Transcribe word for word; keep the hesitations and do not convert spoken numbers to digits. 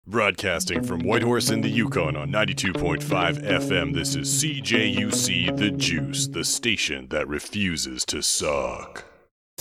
Broadcasting from Whitehorse in the Yukon on ninety-two point five F M, this is C J U C The Juice, the station that refuses to suck.